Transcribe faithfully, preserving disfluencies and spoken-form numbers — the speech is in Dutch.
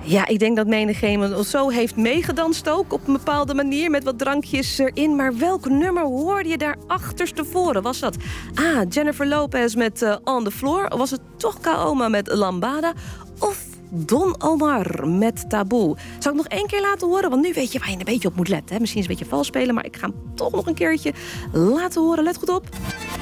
Ja, ik denk dat menigeen zo heeft meegedanst ook op een bepaalde manier met wat drankjes erin. Maar welk nummer hoorde je daar achterstevoren? Was dat A, Jennifer Lopez met uh, On the Floor? Of was het toch Kaoma met Lambada? Of Don Omar met Taboe? Zal ik nog één keer laten horen? Want nu weet je waar je een beetje op moet letten. Hè? Misschien is het een beetje vals spelen, maar ik ga hem toch nog een keertje laten horen. Let goed op.